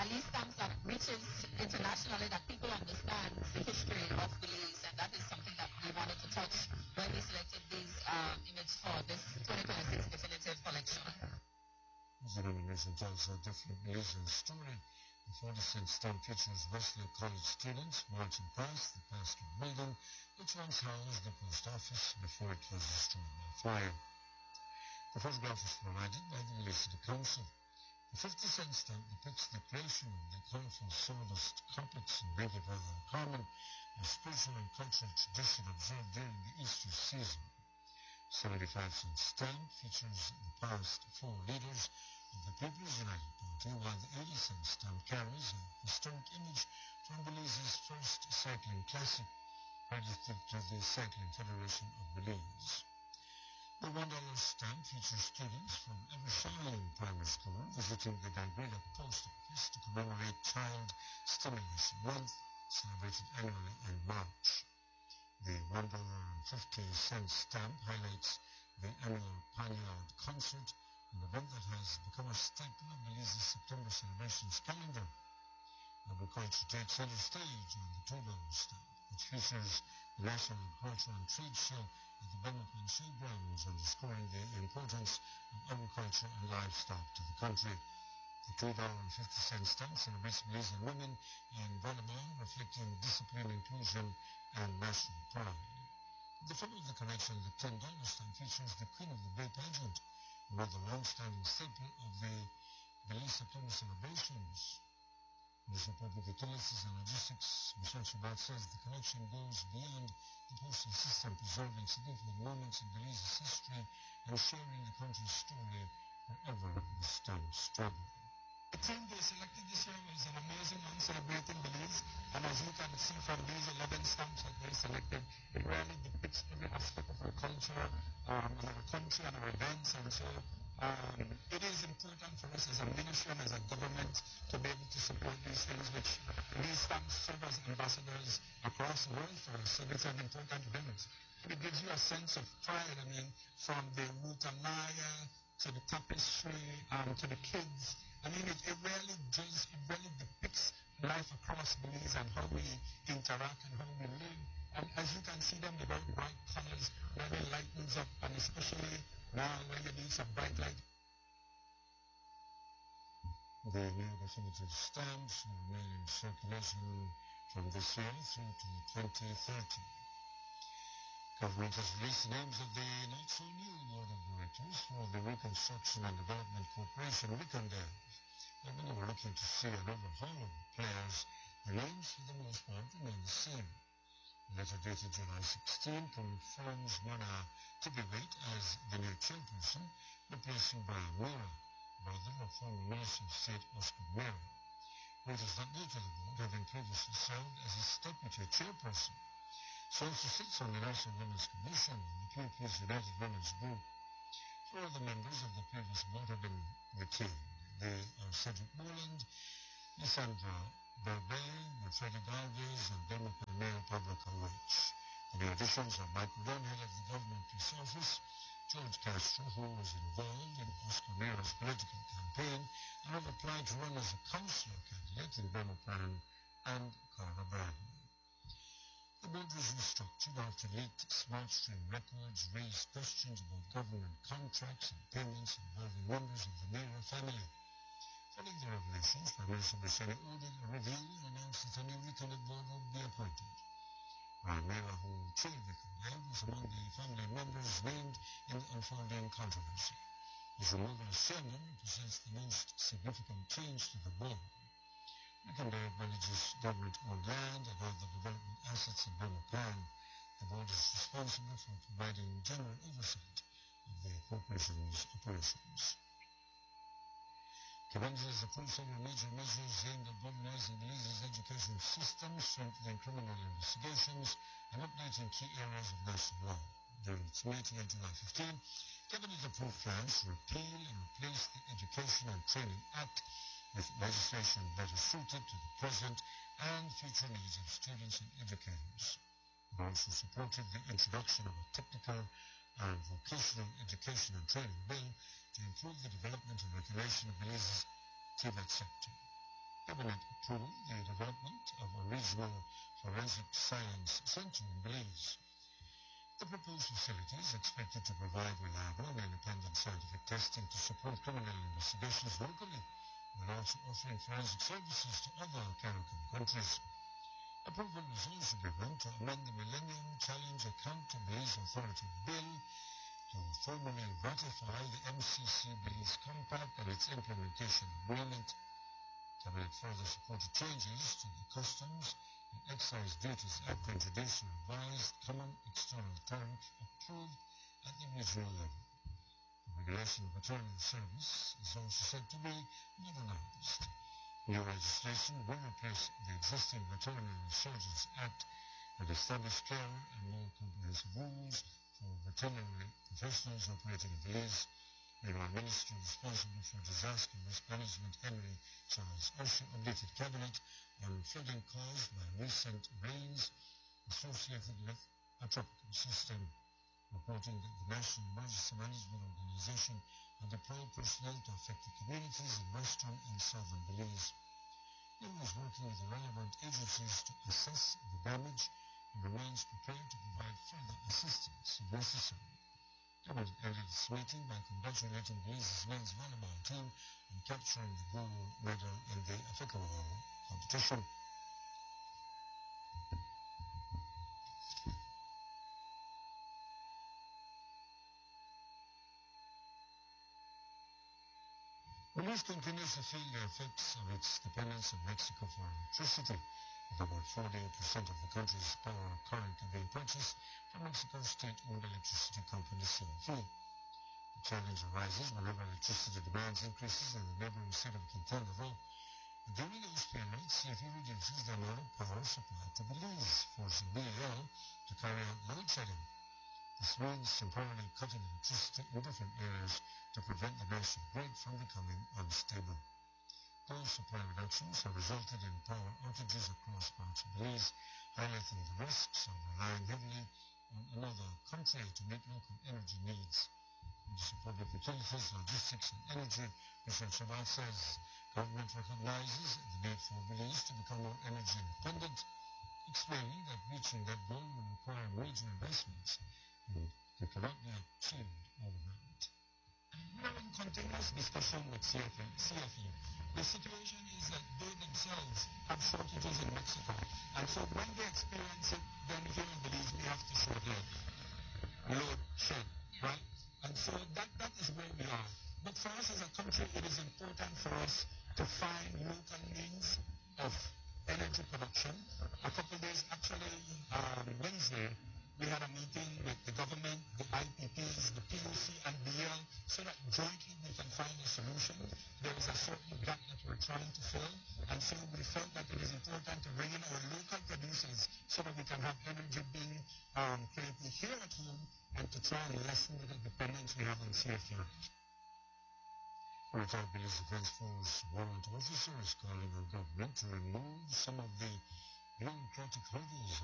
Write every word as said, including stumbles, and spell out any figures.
Belize stamps that reaches internationally, that people understand the history of Belize, and that is something that we wanted to touch when we selected these uh, images for this twenty twenty-six definitive collection. The nomination tells a different Belizean story. The forty cent stamp features Wesley College students marching past the Pastor building, which once housed the post office before it was destroyed by fire. The photograph was provided by the Belize City Council. The fifty cent stamp depicts the creation of the colorful sawdust carpets invaded by the common, a spiritual and cultural tradition observed during the Easter season. seventy-five cent stamp features the past four leaders of the People's United Party, while the eighty cent stamp carries a historic image from Belize's first cycling classic, credited to the Cycling Federation of Belize. The one dollar stamp features students from Evershalem Primary School visiting the Dangrila Post Office to commemorate Child Stimulation Month, celebrated annually in March. The one dollar fifty cent stamp highlights the annual Paliard Concert, an event that has become a staple of Belize's September celebrations calendar. Agriculture takes center stage on the two dollar stamp, which features the National Agriculture and Trade Show at the Belmopan Showgrounds, underscoring the importance of agriculture and livestock to the country. The two dollar fifty cent stamp celebrates Belizean women in volleyball, reflecting discipline, inclusion, and national pride. The front of the collection, the ten dollar stamp, features the Queen of the Bay pageant, one of the long-standing staple of the Belize September celebrations. Belize Public Utilities and Logistics Research About says the collection goes beyond the postal system, preserving significant moments in Belize's history and sharing the country's story wherever the stamps travel. The theme they selected this year was an amazing one, celebrating Belize, and as you can see from these eleven stamps that they selected, it really depicts every aspect of our culture, um, and our country and our events, and so um, it is important for us as a ministry and as a government to be able to support these things, which these stamps serve as ambassadors across the world for us, so it's an important event. It gives you a sense of pride, I mean, from the Mutamaya to the tapestry, um, to the kids. I mean, it, it really does, it really depicts life across Belize and how we interact and how we live. And as you can see them, the very bright colors really lightens up, and especially now when you need some bright light. The new definitive stamps will remain in circulation from this year through to twenty thirty. Government has released the names of the not-so-new board of directors for the Reconstruction and Development Corporation, Recondev. And when they were looking to see an overhaul of players, the names for the most part remain the same. The letter dated July sixteenth confirms Mona Tibiwait as the new chairperson, replacing Brian Mira, brother of former Minister of State Oscar Mira. Wait is not new to the board, having previously served as its deputy chairperson. She also sits on the National Women's Commission and the P U P's United Women's Group. Four of the members of the previous board have been retained. They are Cedric Moreland, Lysandra Berbey, Wilfredo Galvez, and Democrat Mayor Pablo Cowich. The new additions are Michael Dunhill of the Government Peace Office, George Castro, who was involved in Oscar Mira's political campaign and have applied to run as a councillor candidate in Democrat, and Carla Bradley. The board was restructured after leaked SmartStream records raised questions about government contracts and payments involving members of the Mira family. Following the revelations, Prime Minister Bersani ordered a review and announced that a new Recondev board would be appointed. Brian Mira, who chaired Recondev, was among the family members named in the unfolding controversy. His removal as chairman represents the most significant change to the board. Recondev manages government-owned land and other development assets in Belmopan. The board is responsible for providing general oversight of the corporation's operations. Cabinet has approved several major measures aimed at modernizing Belize's education system, strengthening criminal investigations, and updating key areas of national law. During its meeting on July fifteenth, Cabinet approved plans to repeal and replace the Education and Training Act with legislation better suited to the present and future needs of students and educators. It also supported the introduction of a technical and vocational education and training bill to improve the development and regulation of Belize's T V E T sector. Cabinet approved the development of a regional forensic science center in Belize. The proposed facility is expected to provide reliable and independent scientific testing to support criminal investigations locally, while also offering forensic services to other CARICOM countries. Approval was also given to amend the Millennium Challenge Accountability Authority Bill to formally ratify the M C C Belize Compact and its implementation agreement. Cabinet further supported changes to the Customs and Excise Duties Act to introduce a revised common external tariff approved at the regional level. The regulation of veterinary service is also said to be modernized. New legislation will replace the existing Veterinary Surgeons Act and establish clearer and more comprehensive rules for veterinary professionals operating in Belize. Meanwhile, Minister responsible for disaster risk management, Henry Charles Usher, updated Cabinet on flooding caused by recent rains associated with a tropical system, reporting that the National Emergency Management Organization had deployed personnel to affected communities in western and southern Belize. It was working with the relevant agencies to assess the damage and remains prepared to provide further assistance if necessary. Cabinet ended its meeting by congratulating Belize's men's volleyball team on capturing the gold medal in the Africaball competition. Belize continues to feel the effects of its dependence on Mexico for electricity, with about forty-eight percent of the country's power currently being purchased from Mexico's state-owned electricity company, C F E. The challenge arises whenever electricity demand increases in the neighboring state of Quintana Roo. During those periods, C F E reduces the amount of power supplied to Belize, forcing B E L to carry out load shedding. This means temporarily cutting electricity in different areas to prevent the national grid from becoming unstable. Those supply reductions have resulted in power outages across parts of Belize, highlighting the risks of relying heavily on another country to meet local energy needs. Minister of Public Utilities, Logistics and Energy, Michelle Chabot, says government recognizes the need for Belize to become more energy independent, explaining that reaching that goal will require major investments and they cannot be achieved overnight. We are in continuous discussion with C F E. C F E. The situation is that they themselves have shortages in Mexico, and so when they experience it, then here in Belize we have to short load, load shed, right? And so that, that is where we are. But for us as a country, it is important for us to find local means of energy production. A couple of days, actually, um, Wednesday, we had a meeting with the government, the I P Ps, the P O C, and B L, so that jointly we can find a solution. There is a certain gap that we're trying to fill, and so we felt that it is important to bring in our local producers so that we can have energy being um, created here at home and to try and lessen the dependence we have on C F E. Retired Belize Defense Force warrant officer is calling on government to remove some of the bureaucratic hurdles